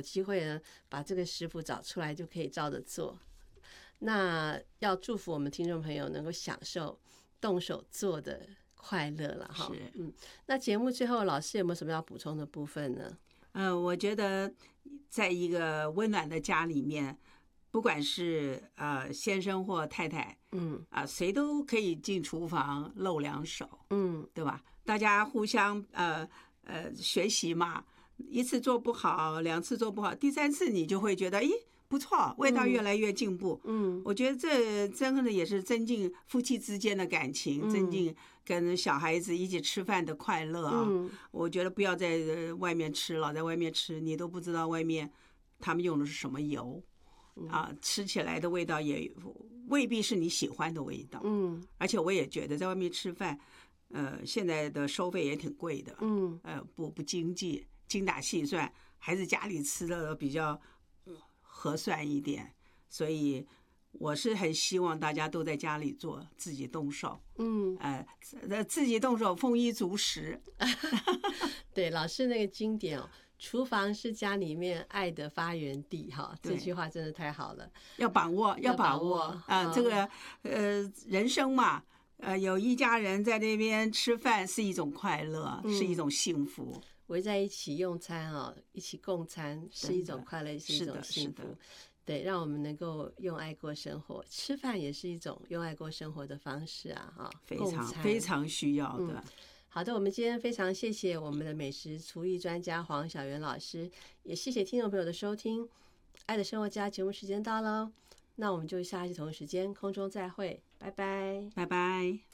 机会呢，把这个食谱找出来就可以照着做。那要祝福我们听众朋友能够享受动手做的快乐了哈。那节目最后老师有没有什么要补充的部分呢？ 我觉得在一个温暖的家里面，不管是先生或太太，谁都可以进厨房露两手，对吧？大家互相学习嘛，一次做不好，两次做不好，第三次你就会觉得，咦，不错，味道越来越进步。我觉得这真的也是增进夫妻之间的感情，增进跟小孩子一起吃饭的快乐啊。我觉得不要在外面吃了，在外面吃你都不知道外面他们用的是什么油啊，吃起来的味道也未必是你喜欢的味道。而且我也觉得在外面吃饭，现在的收费也挺贵的，不经济，精打细算，还是家里吃的比较合算一点。所以我是很希望大家都在家里做，自己动手，自己动手丰衣足食。 对，老师那个经典哦，厨房是家里面爱的发源地哈，这句话真的太好了， 要把握啊！这个人生嘛，有一家人在那边吃饭是一种快乐，是一种幸福。 围在一起用餐一起共餐是一种快乐，是一种幸福。对，让我们能够用爱过生活，吃饭也是一种用爱过生活的方式啊！ 非常需要的。 好的，我们今天非常谢谢我们的美食厨艺专家黄小媛老师，也谢谢听众朋友的收听。爱的生活家节目时间到了，那我们就下一期同一时间空中再会，拜拜， 拜拜。